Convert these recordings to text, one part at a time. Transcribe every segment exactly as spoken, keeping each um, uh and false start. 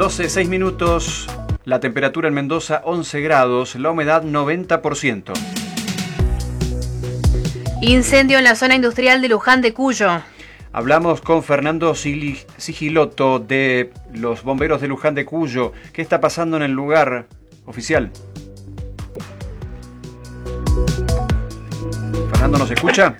doce, seis minutos, la temperatura en Mendoza once grados, la humedad noventa por ciento. Incendio en la zona industrial de Luján de Cuyo. Hablamos con Fernando Sigilotto de los bomberos de Luján de Cuyo. ¿Qué está pasando en el lugar, oficial? ¿Fernando nos escucha?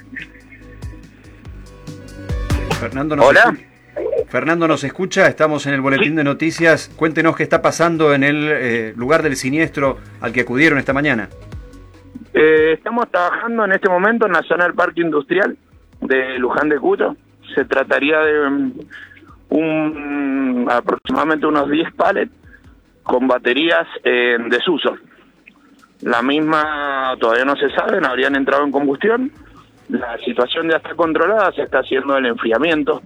Fernando nos Hola. escucha. Fernando nos escucha, estamos en el boletín de noticias. Cuéntenos qué está pasando en el eh, lugar del siniestro al que acudieron esta mañana. Eh, estamos trabajando en este momento en la zona del parque industrial de Luján de Cuyo. Se trataría de um, un, aproximadamente unos diez palets con baterías eh, en desuso. La misma todavía no se sabe, no habrían entrado en combustión. La situación ya está controlada, se está haciendo el enfriamiento.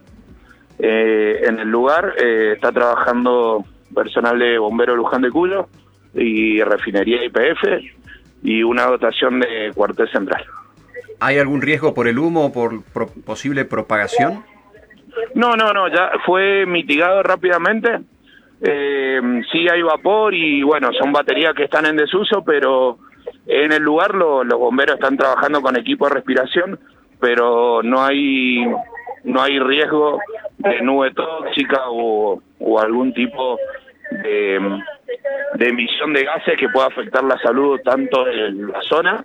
Eh, en el lugar eh, está trabajando personal de Bombero Luján de Cuyo y Refinería Y P F y una dotación de cuartel central. ¿Hay algún riesgo por el humo o por pro- posible propagación? No, no, no, ya fue mitigado rápidamente. Eh, sí hay vapor y bueno, son baterías que están en desuso, pero en el lugar lo, los bomberos están trabajando con equipo de respiración, pero no hay no hay riesgo de nube tóxica o, o algún tipo de, de emisión de gases que pueda afectar la salud tanto en la zona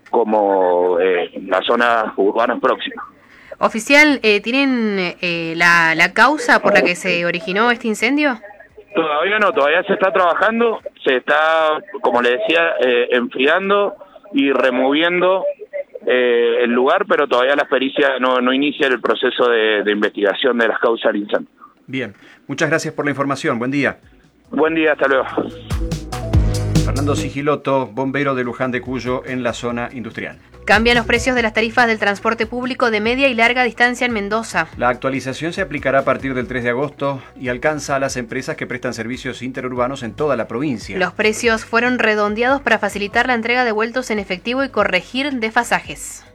como eh, las zonas urbanas próximas. Oficial, eh, ¿tienen eh, la, la causa por la que se originó este incendio? Todavía no, todavía se está trabajando, se está, como le decía, eh, enfriando y removiendo eh, el lugar, pero todavía la pericia no, no inicia el proceso de, de investigación de las causas del incendio. Bien, muchas gracias por la información, buen día. Buen día, hasta luego. Fernando Sigilotto, bombero de Luján de Cuyo en la zona industrial. Cambian los precios de las tarifas del transporte público de media y larga distancia en Mendoza. La actualización se aplicará a partir del tres de agosto y alcanza a las empresas que prestan servicios interurbanos en toda la provincia. Los precios fueron redondeados para facilitar la entrega de vueltos en efectivo y corregir desfasajes.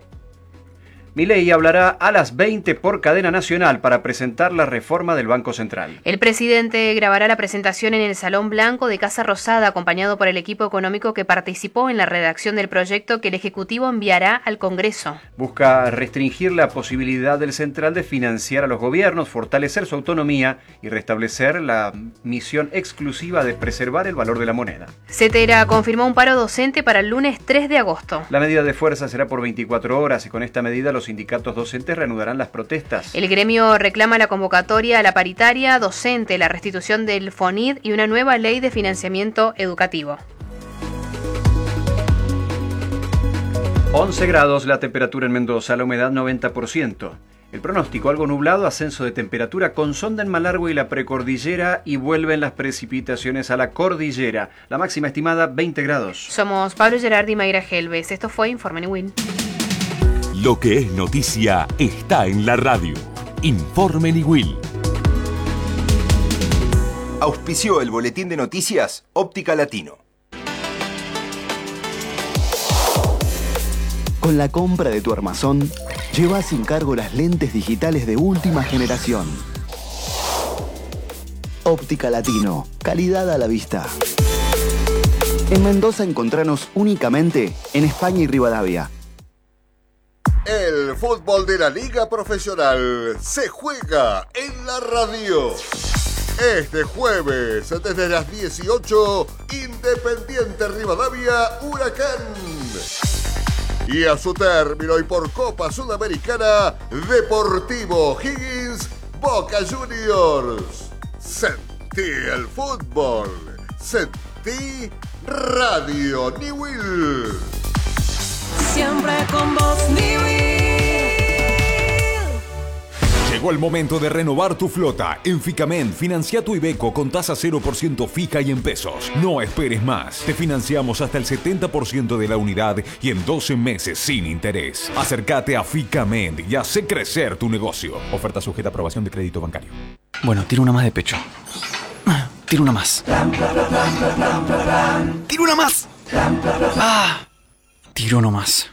Milei hablará a las veinte por cadena nacional para presentar la reforma del Banco Central. El presidente grabará la presentación en el Salón Blanco de Casa Rosada, acompañado por el equipo económico que participó en la redacción del proyecto que el Ejecutivo enviará al Congreso. Busca restringir la posibilidad del central de financiar a los gobiernos, fortalecer su autonomía y restablecer la misión exclusiva de preservar el valor de la moneda. Cetera confirmó un paro docente para el lunes tres de agosto. La medida de fuerza será por veinticuatro horas y con esta medida los sindicatos docentes reanudarán las protestas. El gremio reclama la convocatoria a la paritaria docente, la restitución del FONID y una nueva ley de financiamiento educativo. once grados la temperatura en Mendoza, la humedad noventa por ciento. El pronóstico, algo nublado, ascenso de temperatura con sonda en Malargüe y la precordillera y vuelven las precipitaciones a la cordillera. La máxima estimada veinte grados. Somos Pablo Gerardi y Mayra Helves. Esto fue Informe Niwin. Lo que es noticia está en la radio. Informe Niwil. Auspició el boletín de noticias Óptica Latino. Con la compra de tu armazón, lleva sin cargo las lentes digitales de última generación. Óptica Latino, calidad a la vista. En Mendoza encontranos únicamente en España y Rivadavia. El fútbol de la Liga Profesional se juega en la radio. Este jueves, desde las dieciocho, Independiente Rivadavia Huracán. Y a su término y por Copa Sudamericana, Deportivo Higgins Boca Juniors. Sentí el fútbol. Sentí Radio Niwil. Siempre con vos, Niwil. Llegó el momento de renovar tu flota. En Ficamen, financia tu Iveco con tasa cero por ciento fija y en pesos. No esperes más. Te financiamos hasta el setenta por ciento de la unidad y en doce meses sin interés. Acércate a Ficamen y hace crecer tu negocio. Oferta sujeta a aprobación de crédito bancario. Bueno, tiro una más de pecho. Tiro una más. Tiro una más. Ah. Tiro uno más.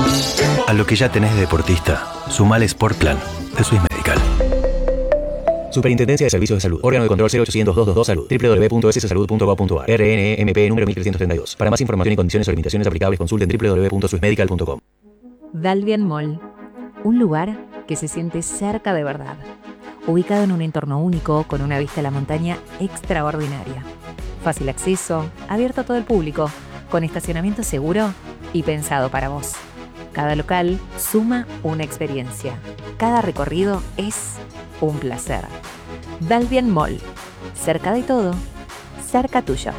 A lo que ya tenés de deportista, sumale Sport Plan de Swiss Medical. Superintendencia de Servicios de Salud. Órgano de control cero ochocientos, doscientos veintidós Salud. doble u doble u doble u punto s s salud punto gov punto a r. R N E M P número mil trescientos treinta y dos. Para más información y condiciones o limitaciones aplicables, consulten doble u doble u doble u punto swiss medical punto com. Dalvian Mall. Un lugar que se siente cerca de verdad. Ubicado en un entorno único, con una vista a la montaña extraordinaria. Fácil acceso, abierto a todo el público, con estacionamiento seguro y pensado para vos. Cada local suma una experiencia. Cada recorrido es un placer. Dalvian Mall. Cerca de todo, cerca tuyo.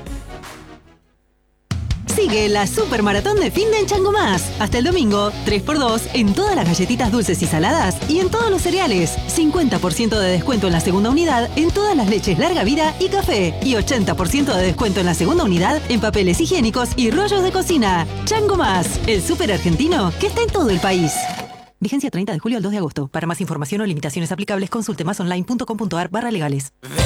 Sigue la Super Maratón de Fin de en Chango Más. Hasta el domingo, tres por dos en todas las galletitas dulces y saladas y en todos los cereales. cincuenta por ciento de descuento en la segunda unidad en todas las leches larga vida y café. Y ochenta por ciento de descuento en la segunda unidad en papeles higiénicos y rollos de cocina. Chango Más, el súper argentino que está en todo el país. Vigencia treinta de julio al dos de agosto. Para más información o limitaciones aplicables, consulte más online punto com punto a r barra legales.